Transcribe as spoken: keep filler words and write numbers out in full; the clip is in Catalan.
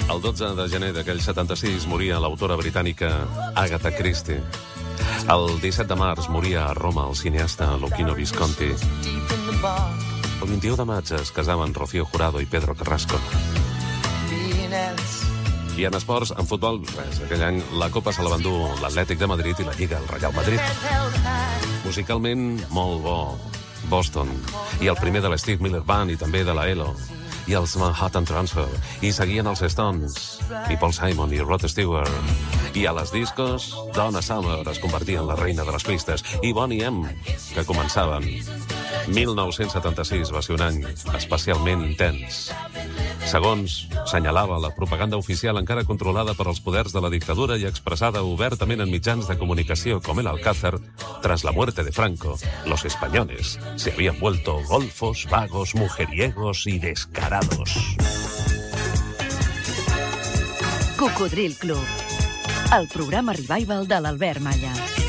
El dotze de gener d'aquell setanta-sis moria l'autora britànica Agatha Christie. El disset de març moria a Roma el cineasta Luchino Visconti. El vint-i-u de maig es casaven Rocío Jurado i Pedro Carrasco. I en esports, en futbol, res, aquell any la Copa se la van dur l'Atlètic de Madrid i la Lliga el Real Madrid. Musicalment, molt bo. Boston, i el primer de l'Steve Miller Band i també de la E L O, i els Manhattan Transfer, i seguien els Stones, i Paul Simon i Rod Stewart. I a les discos, Donna Summer es convertia en la reina de les pistes, i Boney M, que començaven. mil nou-cents setanta-sis va ser un any especialment intens. Segons senyalava la propaganda oficial encara controlada per als poders de la dictadura i expressada obertament en mitjans de comunicació com el Alcázar, tras la muerte de Franco, los españoles se habían vuelto golfos, vagos, mujeriegos y descarados. Cocodril Club, el programa revival de l'Albert Malla.